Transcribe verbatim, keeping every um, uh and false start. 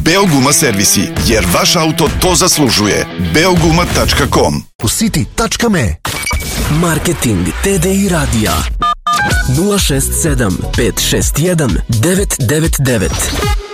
Beoguma servisi, jer vaš auto to zaslužuje. beoguma tačka com. Positi tačka me. Marketing T D I radija nula šest sedam pet šest jedan devet devet devet.